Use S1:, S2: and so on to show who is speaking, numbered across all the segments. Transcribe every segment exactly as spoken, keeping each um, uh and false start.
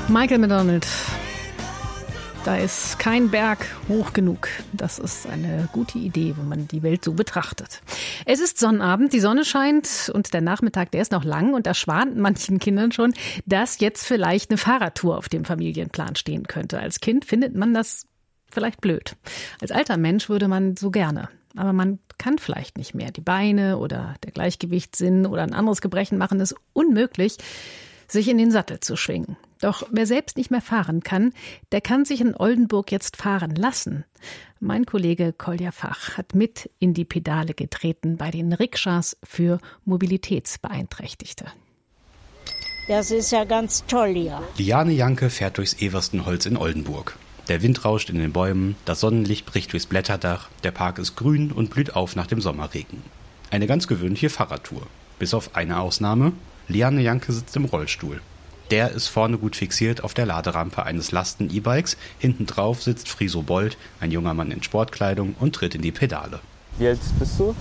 S1: Michael McDonald. Da ist kein Berg hoch genug. Das ist eine gute Idee, wenn man die Welt so betrachtet. Es ist Sonnabend, die Sonne scheint und der Nachmittag, der ist noch lang und da schwant manchen Kindern schon, dass jetzt vielleicht eine Fahrradtour auf dem Familienplan stehen könnte. Als Kind findet man das vielleicht blöd. Als alter Mensch würde man so gerne. Aber man kann vielleicht nicht mehr. Die Beine oder der Gleichgewichtssinn oder ein anderes Gebrechen machen es unmöglich, sich in den Sattel zu schwingen. Doch wer selbst nicht mehr fahren kann, der kann sich in Oldenburg jetzt fahren lassen. Mein Kollege Kolja Fach hat mit in die Pedale getreten bei den Rikschas für Mobilitätsbeeinträchtigte.
S2: Das ist ja ganz toll hier.
S3: Liane Janke fährt durchs Everstenholz in Oldenburg. Der Wind rauscht in den Bäumen, das Sonnenlicht bricht durchs Blätterdach, der Park ist grün und blüht auf nach dem Sommerregen. Eine ganz gewöhnliche Fahrradtour. Bis auf eine Ausnahme: Liane Janke sitzt im Rollstuhl. Der ist vorne gut fixiert auf der Laderampe eines Lasten-E-Bikes. Hinten drauf sitzt Friso Bold, ein junger Mann in Sportkleidung, und tritt in die Pedale.
S4: Wie alt bist du?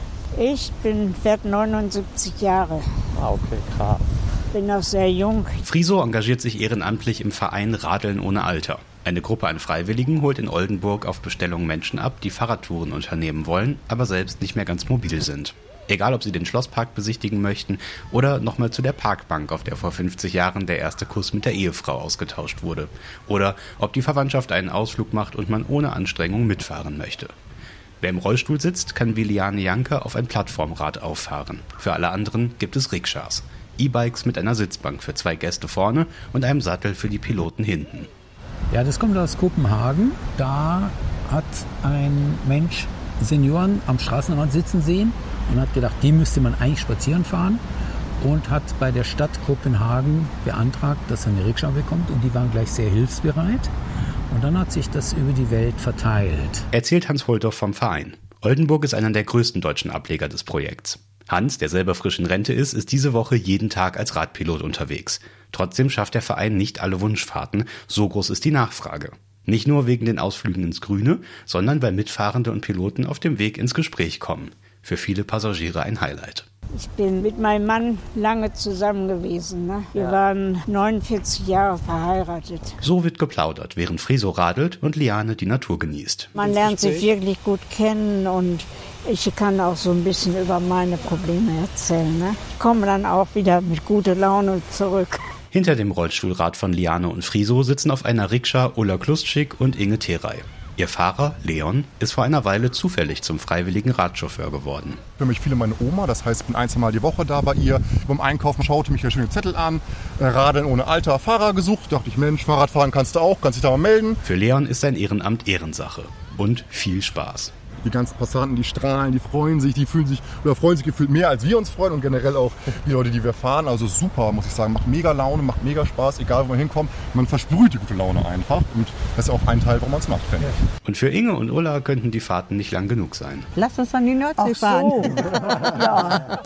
S2: Ich bin werde neunundsiebzig Jahre.
S4: Ah, okay, krass.
S2: Bin noch sehr jung.
S3: Friso engagiert sich ehrenamtlich im Verein Radeln ohne Alter. Eine Gruppe an Freiwilligen holt in Oldenburg auf Bestellung Menschen ab, die Fahrradtouren unternehmen wollen, aber selbst nicht mehr ganz mobil sind. Egal, ob sie den Schlosspark besichtigen möchten oder nochmal zu der Parkbank, auf der vor fünfzig Jahren der erste Kuss mit der Ehefrau ausgetauscht wurde. Oder ob die Verwandtschaft einen Ausflug macht und man ohne Anstrengung mitfahren möchte. Wer im Rollstuhl sitzt, kann wie Liane Janke auf ein Plattformrad auffahren. Für alle anderen gibt es Rikschas. E-Bikes mit einer Sitzbank für zwei Gäste vorne und einem Sattel für die Piloten hinten.
S5: Ja, das kommt aus Kopenhagen. Da hat ein Mensch Senioren am Straßenrand sitzen sehen und hat gedacht, die müsste man eigentlich spazieren fahren, und hat bei der Stadt Kopenhagen beantragt, dass er eine Rikscha bekommt, und die waren gleich sehr hilfsbereit. Und dann hat sich das über die Welt verteilt.
S3: Erzählt Hans Holdorf vom Verein. Oldenburg ist einer der größten deutschen Ableger des Projekts. Hans, der selber frisch in Rente ist, ist diese Woche jeden Tag als Radpilot unterwegs. Trotzdem schafft der Verein nicht alle Wunschfahrten, so groß ist die Nachfrage. Nicht nur wegen den Ausflügen ins Grüne, sondern weil Mitfahrende und Piloten auf dem Weg ins Gespräch kommen. Für viele Passagiere ein Highlight.
S2: Ich bin mit meinem Mann lange zusammen gewesen. Ne? Wir ja. waren neunundvierzig Jahre verheiratet.
S3: So wird geplaudert, während Friso radelt und Liane die Natur genießt.
S2: Man lernt sich wirklich gut kennen und ich kann auch so ein bisschen über meine Probleme erzählen. Ne? Ich komme dann auch wieder mit guter Laune zurück.
S3: Hinter dem Rollstuhlrad von Liane und Friso sitzen auf einer Rikscha Ulla Klustschik und Inge Terey. Ihr Fahrer, Leon, ist vor einer Weile zufällig zum freiwilligen Radchauffeur geworden.
S6: Für mich viele meine Oma, das heißt, ich bin ein, zwei Mal die Woche da bei ihr. Beim Einkaufen schaute mich der schöne Zettel an. Radeln ohne Alter, Fahrer gesucht. Dachte ich, Mensch, Fahrradfahren kannst du auch, kannst dich da mal melden.
S3: Für Leon ist sein Ehrenamt Ehrensache und viel Spaß.
S6: Die ganzen Passanten, die strahlen, die freuen sich, die fühlen sich oder freuen sich gefühlt mehr, als wir uns freuen, und generell auch die Leute, die wir fahren. Also super, muss ich sagen, macht mega Laune, macht mega Spaß, egal wo man hinkommt. Man versprüht die gute Laune einfach, und das ist auch ein Teil, warum man es macht, finde ich.
S3: Und für Inge und Ulla könnten die Fahrten nicht lang genug sein.
S7: Lass uns an die Nordsee
S8: Ach
S7: fahren.
S8: So. Ja.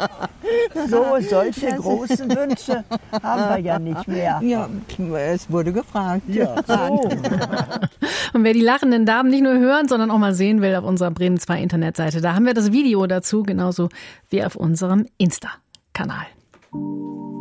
S8: So, solche großen Wünsche haben wir ja nicht mehr.
S7: Ja, es wurde gefragt.
S8: Ja. So.
S1: Und wer die lachenden Damen nicht nur hören, sondern auch mal sehen will, auf unserer Bremen zwei Internetseite, da haben wir das Video dazu, genauso wie auf unserem Insta-Kanal.